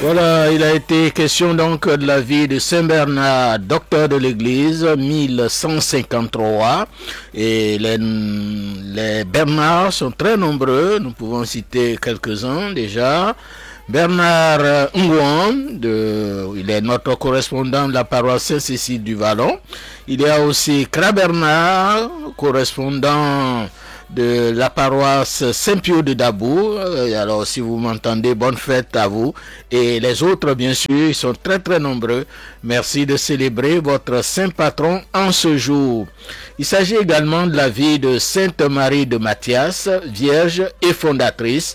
Voilà, il a été question donc de la vie de Saint Bernard, docteur de l'Église, 1153. Et les Bernards sont très nombreux, nous pouvons citer quelques-uns déjà. Bernard Ngouan, il est notre correspondant de la paroisse Saint-Cécile du Vallon. Il y a aussi Cra Bernard, correspondant de la paroisse Saint-Pio de Dabou. Alors si vous m'entendez, bonne fête à vous. Et les autres, bien sûr, ils sont très très nombreux. Merci de célébrer votre saint patron en ce jour. Il s'agit également de la vie de Sainte Marie de Mathias, vierge et fondatrice,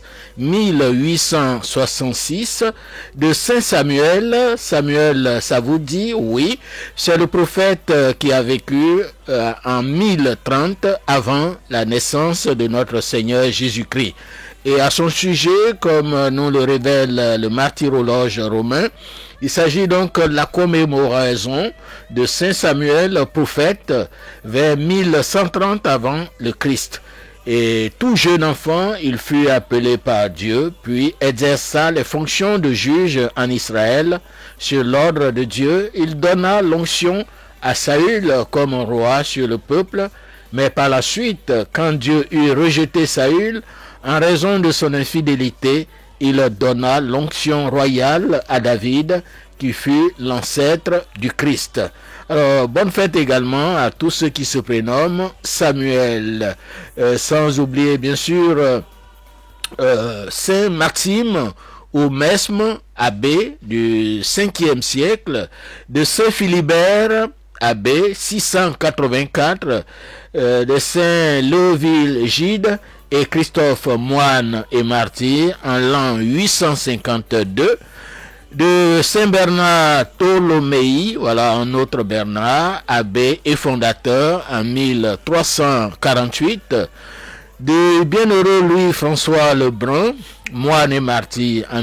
1866, de Saint Samuel. Samuel, ça vous dit? Oui, c'est le prophète qui a vécu en 1030 avant la naissance de notre Seigneur Jésus-Christ. Et à son sujet, comme nous le révèle le martyrologe romain, il s'agit donc de la commémoration de Saint Samuel, prophète, vers 1130 avant le Christ. Et tout jeune enfant, il fut appelé par Dieu, puis exerça les fonctions de juge en Israël. Sur l'ordre de Dieu, il donna l'onction à Saül comme roi sur le peuple. Mais par la suite, quand Dieu eut rejeté Saül, en raison de son infidélité, il donna l'onction royale à David, qui fut l'ancêtre du Christ. Alors, bonne fête également à tous ceux qui se prénomment Samuel. Sans oublier, bien sûr, Saint Maxime ou Mesme, abbé du 5e siècle, de Saint Philibert, abbé 684, de Saint Léoville Gide et Christophe moine et martyr en l'an 852, de Saint Bernard Ptolomei, voilà un autre Bernard, abbé et fondateur en 1348, du bienheureux Louis-François Lebrun, moine et martyr en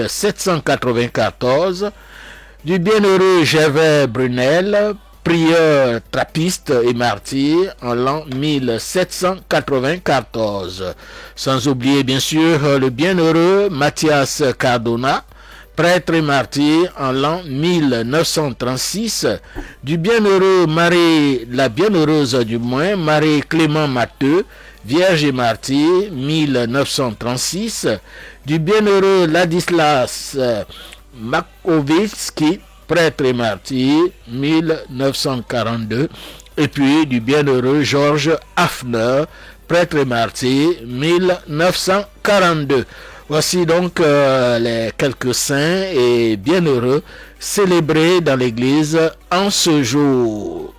1794, du bienheureux Gervais Brunel, prieur trappiste et martyr en l'an 1794. Sans oublier bien sûr le bienheureux Mathias Cardona, prêtre et martyr en l'an 1936, du bienheureux Marie, la bienheureuse du moins, Marie Clément Matteux, vierge et martyr, 1936, du bienheureux Ladislas Makovitsky, prêtre et martyr, 1942, et puis du bienheureux Georges Hafner, prêtre et martyr, 1942. Voici donc les quelques saints et bienheureux célébrés dans l'Église en ce jour.